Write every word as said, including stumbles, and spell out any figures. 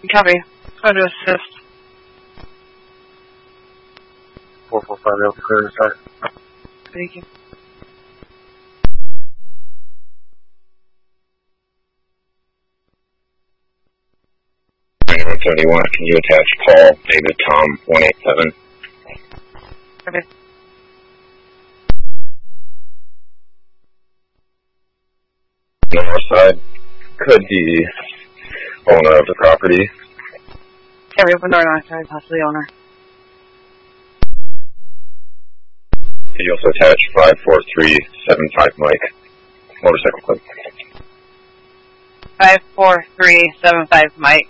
Copy. How to assist? four four five Alpha clear to start. Thank you. one seventy-one, can you attach Paul, David, Tom, one eight seven? Okay. On the north side, could the owner of the property Carry open door north side, possibly owner. could you also attach five four three seven five Mike, motorcycle club? Five four three seven five Mike.